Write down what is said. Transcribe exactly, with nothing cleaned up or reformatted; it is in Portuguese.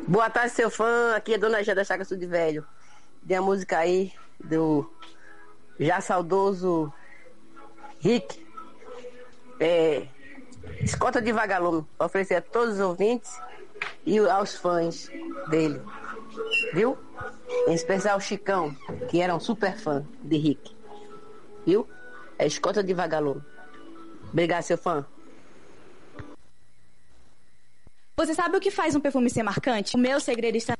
Boa tarde, seu fã. Aqui é Dona Gé da Chácara Sul de Velho. Tem a música aí do já saudoso Rick. É, Escota de Vagalume. Pra oferecer a todos os ouvintes e aos fãs dele. Viu? Em especial o Chicão, que era um super fã de Rick. Viu? É Escota de Vagalume. Obrigado, seu fã. Você sabe o que faz um perfume ser marcante? O meu segredo está